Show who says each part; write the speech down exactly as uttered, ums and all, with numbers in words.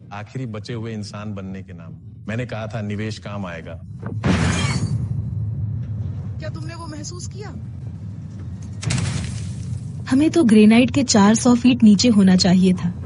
Speaker 1: आखिरी बचे हुए इंसान बनने के नाम। मैंने कहा था निवेश काम आएगा।
Speaker 2: क्या तुमने वो महसूस किया?
Speaker 3: हमें तो ग्रेनाइट के चार सौ फीट नीचे होना चाहिए था।